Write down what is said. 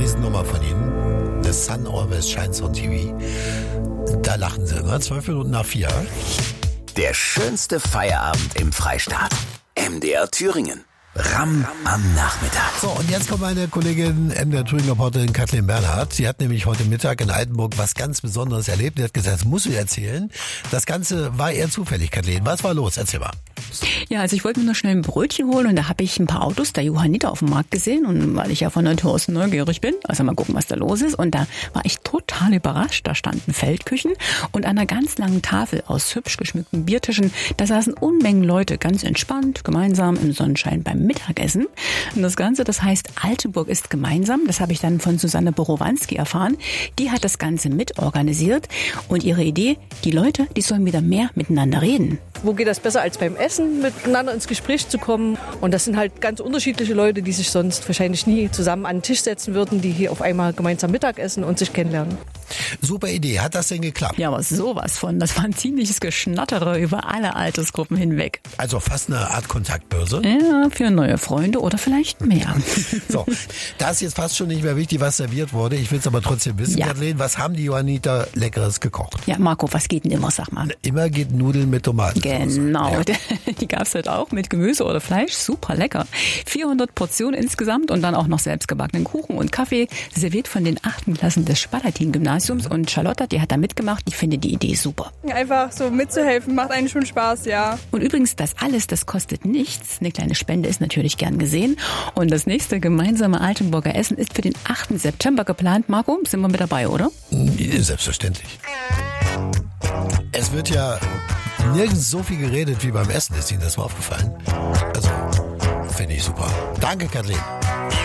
Riesennummer von Ihnen. The Sun Always Shines on TV. Da lachen Sie immer. 12 Minuten nach 4. Der schönste Feierabend im Freistaat. MDR Thüringen. Ram am Nachmittag. So, und jetzt kommt meine Kollegin MDR Thüringen Reporterin Kathleen Bernhardt. Sie hat nämlich heute Mittag in Altenburg was ganz Besonderes erlebt. Sie hat gesagt, das muss ich erzählen. Das Ganze war eher zufällig, Kathleen. Was war los? Erzähl mal. Ja, also ich wollte mir nur schnell ein Brötchen holen und da habe ich ein paar Autos der Johanniter auf dem Markt gesehen und weil ich ja von Natur aus neugierig bin, also mal gucken, was da los ist, und da war ich total überrascht. Da standen Feldküchen und an einer ganz langen Tafel aus hübsch geschmückten Biertischen, da saßen Unmengen Leute ganz entspannt, gemeinsam im Sonnenschein beim Mittagessen. Und das Ganze, das heißt Altenburg ist gemeinsam, das habe ich dann von Susanne Borowanski erfahren. Die hat das Ganze mitorganisiert und ihre Idee, die Leute, die sollen wieder mehr miteinander reden. Wo geht das besser als beim Essen, miteinander ins Gespräch zu kommen? Und das sind halt ganz unterschiedliche Leute, die sich sonst wahrscheinlich nie zusammen an den Tisch setzen würden, die hier auf einmal gemeinsam Mittag essen und sich kennenlernen. Super Idee. Hat das denn geklappt? Ja, aber sowas von. Das war ein ziemliches Geschnattere über alle Altersgruppen hinweg. Also fast eine Art Kontaktbörse? Ja, für neue Freunde oder vielleicht mehr. So, da ist jetzt fast schon nicht mehr wichtig, was serviert wurde. Ich will es aber trotzdem wissen, Ja. Kathleen, was haben die Johanniter Leckeres gekocht? Ja, Marco, was geht denn immer, sag mal? Immer geht Nudeln mit Tomaten. Genau, Ja. die gab's heute auch mit Gemüse oder Fleisch, super lecker. 400 Portionen insgesamt und dann auch noch selbstgebackenen Kuchen und Kaffee, serviert von den 8. Klassen des Spalatin-Gymnasiums. Und Charlotte, die hat da mitgemacht, ich finde die Idee super. Einfach so mitzuhelfen, macht eigentlich schon Spaß, ja. Und übrigens, das alles, das kostet nichts. Eine kleine Spende ist natürlich gern gesehen. Und das nächste gemeinsame Altenburger Essen ist für den 8. September geplant. Marco, sind wir mit dabei, oder? Selbstverständlich. Es wird ja nirgends so viel geredet wie beim Essen. Ist Ihnen das mal aufgefallen? Also, finde ich super. Danke, Kathleen.